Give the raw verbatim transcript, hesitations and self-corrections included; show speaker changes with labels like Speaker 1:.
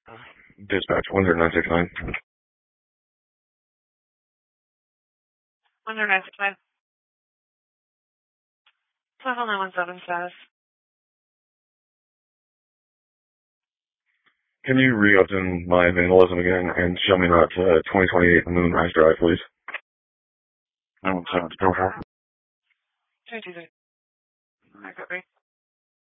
Speaker 1: Dispatch one zero nine six nine.
Speaker 2: one zero nine six nine. Level nine one seven status.
Speaker 1: Can you reopen my vandalism again and show me that uh, twenty twenty-eight Moonrise Drive, please? nine one seven, go for it.
Speaker 2: two two three. I got me.